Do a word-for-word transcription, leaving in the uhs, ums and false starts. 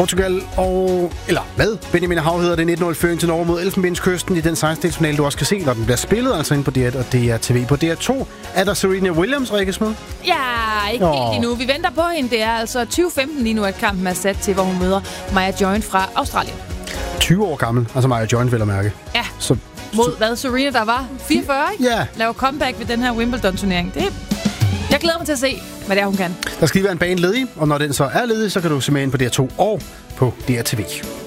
Portugal og... Eller hvad? Benjamin Hav hedder det nitten nul-føring til Norge mod Elfenbenskysten i den sekstendelsfinale, du også kan se, når den bliver spillet, altså inde på D et og D R T V. På D R to er der Serena Williams, Rikke Smed. Ja, ikke Åh. helt endnu. Vi venter på hende. Det er altså tyve femten lige nu, at kampen er sat til, hvor hun møder Maja Joint fra Australien. tyve år gammel, altså Maja Joint, vil at mærke. Ja, Så, mod hvad Serena, der var fireogfyrre, ikke? Ja. Laver comeback ved den her Wimbledon-turnering. Det Jeg glæder mig til at se, hvad det er, hun kan. Der skal lige være en bane ledig, og når den så er ledig, så kan du se med ind på D R to og på D R T V.